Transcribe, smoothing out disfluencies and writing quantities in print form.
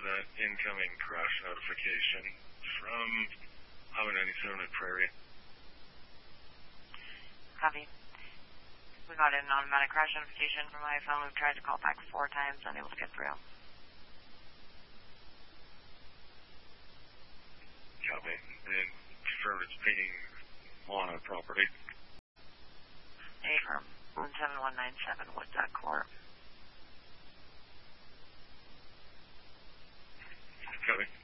that incoming crash notification from Highway 97 at Prairie. Copy. We got an automatic crash notification from my phone. We've tried to call back 4 times, unable to get through. Copy. And confirm it's pinging on a property. A from 7197 Wood Duck Court. Copy.